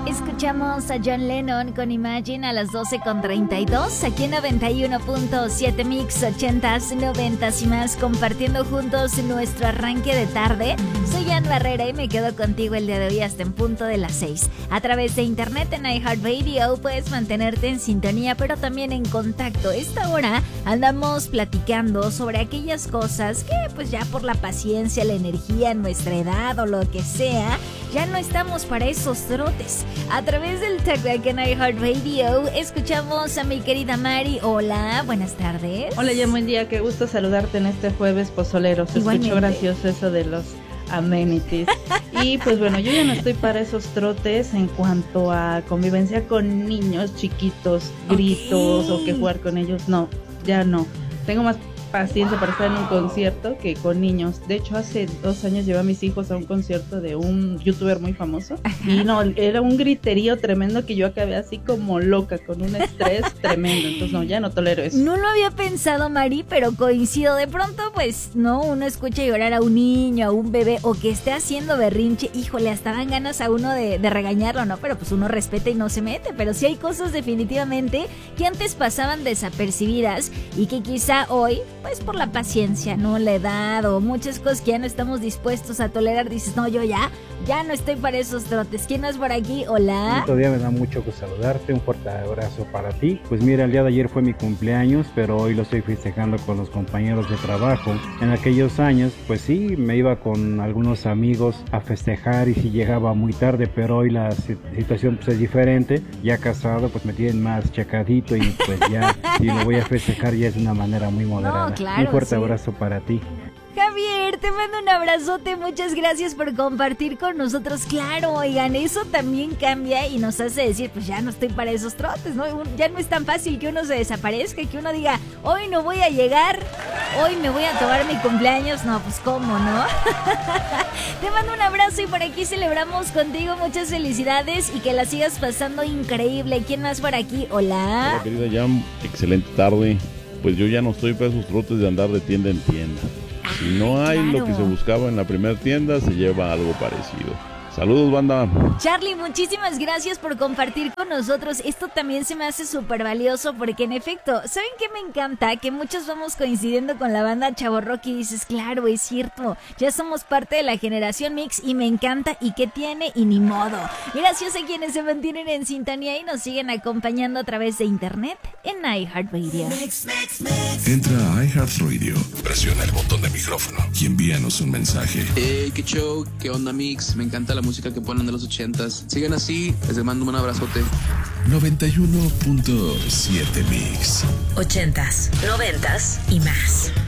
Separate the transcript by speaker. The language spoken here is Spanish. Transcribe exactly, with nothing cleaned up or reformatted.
Speaker 1: Escuchamos a John Lennon con Imagine a las doce con treinta y dos, aquí en noventa y uno punto siete Mix, ochentas, noventas y más, compartiendo juntos nuestro arranque de tarde. Soy Ann Barrera y me quedo contigo el día de hoy hasta en punto de las seis. A través de internet en iHeartRadio puedes mantenerte en sintonía, pero también en contacto. Esta hora andamos platicando sobre aquellas cosas que pues ya por la paciencia, la energía, nuestra edad o lo que sea, ya no estamos para esos trotes. A través del TalkBack en iHeartRadio escuchamos a mi querida Mari. Hola, buenas tardes.
Speaker 2: Hola, ya buen día, qué gusto saludarte en este jueves pozolero. Se
Speaker 1: Igualmente.
Speaker 2: escuchó gracioso eso de los amenities. Y pues bueno, yo ya no estoy para esos trotes en cuanto a convivencia con niños chiquitos, gritos
Speaker 1: Okay.
Speaker 2: o que jugar con ellos. No, ya no. Tengo más paciencia para estar en un concierto que con niños. De hecho, hace dos años llevé a mis hijos a un concierto de un youtuber muy famoso. Ajá. Y no, era un griterío tremendo que yo acabé así como loca, con un estrés tremendo. Entonces no, ya no tolero eso.
Speaker 1: No lo había pensado, Mari, pero coincido. De pronto, pues, no, uno escucha llorar a un niño, a un bebé, o que esté haciendo berrinche. Híjole, hasta dan ganas a uno de, de regañarlo, ¿no? Pero pues uno respeta y no se mete. Pero sí hay cosas definitivamente que antes pasaban desapercibidas y que quizá hoy, pues por la paciencia, ¿no? La edad o muchas cosas que ya no estamos dispuestos a tolerar. Dices, no, yo ya, ya no estoy para esos trotes. ¿Quién es por aquí? Hola.
Speaker 3: Todavía me da mucho gusto saludarte, un fuerte abrazo para ti. Pues mira, el día de ayer fue mi cumpleaños, pero hoy lo estoy festejando con los compañeros de trabajo. En aquellos años, pues sí, me iba con algunos amigos a festejar y sí llegaba muy tarde, pero hoy la situación pues es diferente. Ya casado, pues me tienen más checadito y pues ya, si lo voy a festejar ya es de una manera muy moderada.
Speaker 1: No, claro,
Speaker 3: un fuerte
Speaker 1: sí.
Speaker 3: abrazo para ti.
Speaker 1: Javier, te mando un abrazote, muchas gracias por compartir con nosotros. Claro, oigan, eso también cambia y nos hace decir, pues ya no estoy para esos trotes, ¿no? Ya no es tan fácil que uno se desaparezca, que uno diga, hoy no voy a llegar, hoy me voy a tomar mi cumpleaños. No, pues cómo, ¿no? Te mando un abrazo y por aquí celebramos contigo, muchas felicidades y que la sigas pasando increíble. ¿Quién más por aquí? Hola.
Speaker 4: Hola, querida Jam, excelente tarde. Pues yo ya no estoy para esos trotes de andar de tienda en tienda. Si no hay
Speaker 1: claro.
Speaker 4: lo que se buscaba en la primera tienda, se lleva algo parecido. Saludos, banda.
Speaker 1: Charlie, muchísimas gracias por compartir con nosotros. Esto también se me hace súper valioso porque en efecto, ¿saben qué me encanta? Que muchos vamos coincidiendo con la banda Chavorrock y dices, claro, es cierto, ya somos parte de la generación Mix y me encanta y qué tiene y ni modo. Gracias a quienes se mantienen en sintonía y nos siguen acompañando a través de internet en iHeartRadio.
Speaker 5: Mix, mix, mix. Entra a iHeartRadio, presiona el botón de micrófono y envíanos un mensaje.
Speaker 6: Hey, qué show, qué onda Mix, me encanta la música que ponen de los ochentas. Sigan así, les mando un abrazote.
Speaker 5: noventa y uno punto siete Mix.
Speaker 7: Ochentas, noventas y más.